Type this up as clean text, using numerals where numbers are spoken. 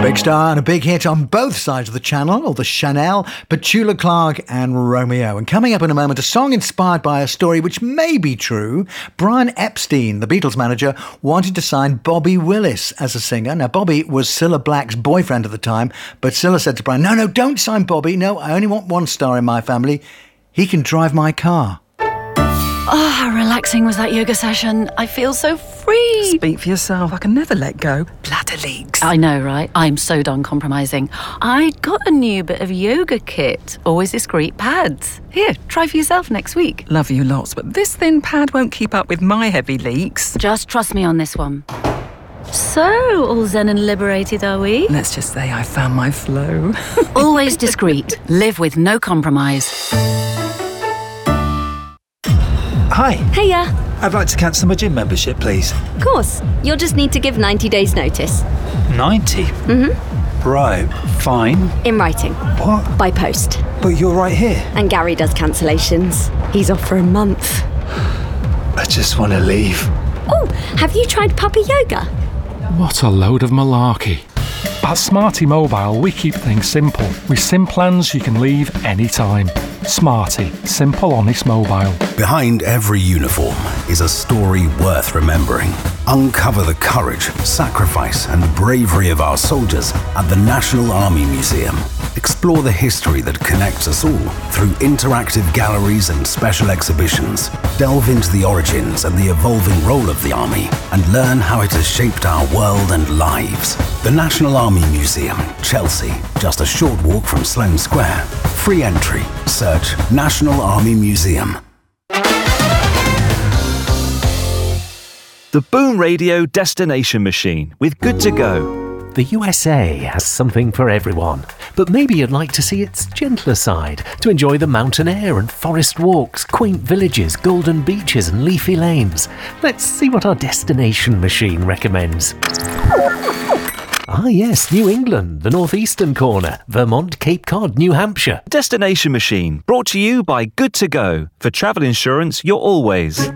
big star and a big hit on both sides of the channel, or the Chanel, Petula Clark and Romeo. And coming up in a moment, a song inspired by a story which may be true. Brian Epstein, the Beatles manager, wanted to sign Bobby Willis as a singer. Now, Bobby was Cilla Black's boyfriend at the time, but Cilla said to Brian, no, don't sign Bobby. No, I only want one star in my family. He can drive my car. Oh, how relaxing was that yoga session. I feel so free. Speak for yourself. I can never let go. Bladder leaks. I know, right? I'm so done compromising. I got a new bit of yoga kit. Always discreet pads. Here, try for yourself next week. Love you lots, but this thin pad won't keep up with my heavy leaks. Just trust me on this one. So, all zen and liberated, are we? Let's just say I found my flow. Always discreet. Live with no compromise. Hi. Hiya. I'd like to cancel my gym membership, please. Of course. You'll just need to give 90 days notice. 90? Mm-hmm. Right, fine. In writing. What? By post. But you're right here. And Gary does cancellations. He's off for a month. I just want to leave. Oh, have you tried puppy yoga? What a load of malarkey. At Smarty Mobile, we keep things simple. With SIM plans you can leave anytime. Smarty, simple, honest mobile. Behind every uniform is a story worth remembering. Uncover the courage, sacrifice, and bravery of our soldiers at the National Army Museum. Explore the history that connects us all through interactive galleries and special exhibitions. Delve into the origins and the evolving role of the Army and learn how it has shaped our world and lives. The National Army Museum, Chelsea, just a short walk from Sloane Square. Free entry. Search National Army Museum. The Boom Radio Destination Machine with Good to Go. The USA has something for everyone, but maybe you'd like to see its gentler side, to enjoy the mountain air and forest walks, quaint villages, golden beaches and leafy lanes. Let's see what our destination machine recommends. Ah yes, New England, the northeastern corner, Vermont, Cape Cod, New Hampshire. Destination Machine, brought to you by Good to Go. For travel insurance, you're always